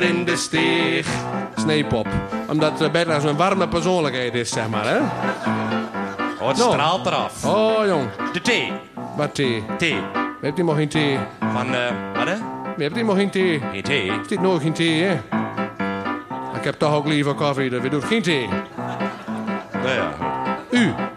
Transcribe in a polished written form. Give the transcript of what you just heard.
in de steeg. Sneeuwpop. Omdat Bertha zo'n warme persoonlijkheid is, zeg maar, hè? Oh, het straalt eraf. Oh, jong. De thee. Wat thee? Thee. We hebben nog geen thee. Van, wat hè? We hebben nog geen thee. Geen thee? Er zit nooit geen thee, hè? Ik heb toch ook liever koffie, dus we doen geen thee. Nou ja. U.